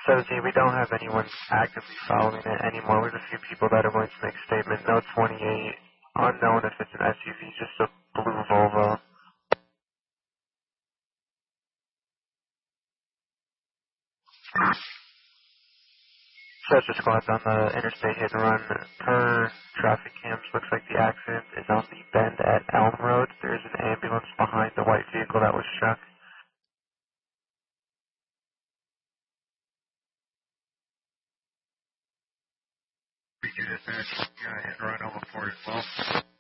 17, we don't have anyone actively following it anymore. We have a few people that are willing to make a statement. No 28, unknown if it's an SUV, just a blue Volvo. Such a squad's on the interstate hit and run per traffic cams. Looks like the accident is on the bend at Elm Road. There's an ambulance behind the white vehicle that was struck. We do this, hit and run over 4 as well.